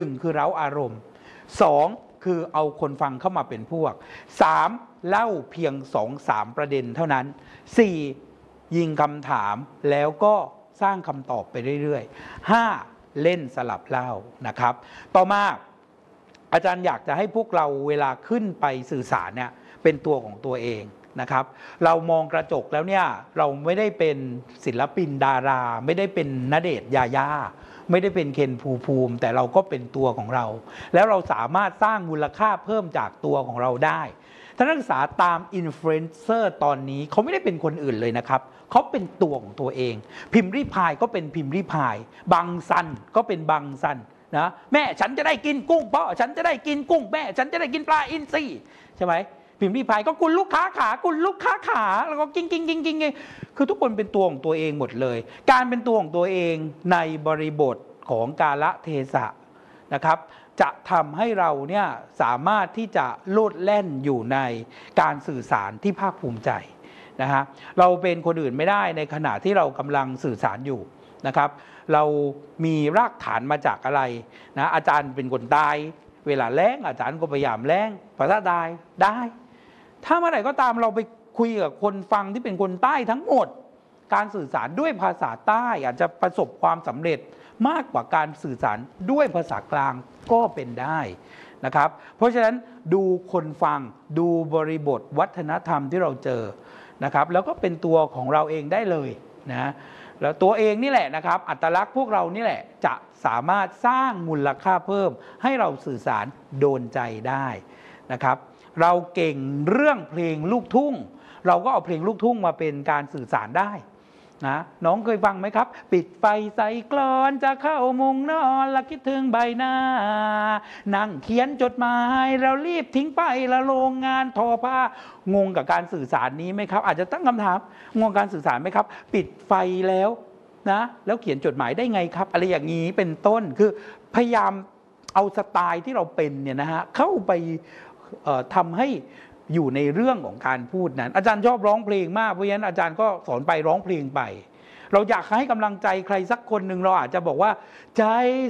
1คือเร้าอารมณ์2คือเอาคนฟังเข้ามาเป็นพวก3เล่าเพียง 2-3 ประเด็นเท่านั้น4ยิงคำถามแล้วก็สร้างคำตอบไปเรื่อยๆ5เล่นสลับเล่านะครับต่อมาอาจารย์อยากจะให้พวกเราเวลาขึ้นไปสื่อสารเนี่ยเป็นตัวของตัวเองนะครับเรามองกระจกแล้วเนี่ยเราไม่ได้เป็นศิลปินดาราไม่ได้เป็นณเดชน์ยาย่าไม่ได้เป็นเคนภูมิแต่เราก็เป็นตัวของเราแล้วเราสามารถสร้างมูลค่าเพิ่มจากตัวของเราได้ท่านนักศึกษาตามอินฟลูเอนเซอร์ตอนนี้เขาไม่ได้เป็นคนอื่นเลยนะครับเขาเป็นตัวของตัวเองพิมพ์ริพายก็เป็นพิมพ์ริพายบังซันก็เป็นบังซันนะแม่ฉันจะได้กินกุ้งพ่อฉันจะได้กินกุ้งแม่ฉันจะได้กินปลาอินทรีใช่ไหมพิมพ์ริพายก็คุณลูกค้าขาคุณลูกค้าขาแล้วก็กิ้งคือทุกคนเป็นตัวของตัวเองหมดเลยการเป็นตัวของตัวเองในบริบทของกาลเทศะนะครับจะทำให้เราเนี่ยสามารถที่จะโลดแล่นอยู่ในการสื่อสารที่ภาคภูมิใจนะฮะเราเป็นคนอื่นไม่ได้ในขณะที่เรากำลังสื่อสารอยู่นะครับเรามีรากฐานมาจากอะไรนะอาจารย์เป็นคนใต้เวลาแล้งอาจารย์ก็พยายามแล้งภาษาใต้ได้ถ้าเมื่อไหร่ก็ตามเราไปคุยกับคนฟังที่เป็นคนใต้ทั้งหมดการสื่อสารด้วยภาษาใต้อาจจะประสบความสำเร็จมากกว่าการสื่อสารด้วยภาษากลางก็เป็นได้นะครับเพราะฉะนั้นดูคนฟังดูบริบทวัฒนธรรมที่เราเจอนะครับแล้วก็เป็นตัวของเราเองได้เลยนะแล้วตัวเองนี่แหละนะครับอัตลักษณ์พวกเรานี่แหละจะสามารถสร้างมูลค่าเพิ่มให้เราสื่อสารโดนใจได้นะครับเราเก่งเรื่องเพลงลูกทุ่งเราก็เอาเพลงลูกทุ่งมาเป็นการสื่อสารได้นะน้องเคยฟังไหมครับปิดไฟใส่กลอนจะเข้ามุงนอนละคิดถึงใบหน้านั่งเขียนจดหมายแล้วรีบทิ้งไปละโรงงานทอผ้างงกับการสื่อสารนี้ไหมครับอาจจะตั้งคำถามงงการสื่อสารไหมครับปิดไฟแล้วนะแล้วเขียนจดหมายได้ไงครับอะไรอย่างนี้เป็นต้นคือพยายามเอาสไตล์ที่เราเป็นเนี่ยนะฮะเข้าไปทำให้อยู่ในเรื่องของการพูดนั้นอาจารย์ชอบร้องเพลงมากเพราะฉะนั้นอาจารย์ก็สอนไปร้องเพลงไปเราอยากให้กำลังใจใครสักคนหนึ่งเราอาจจะบอกว่าใจ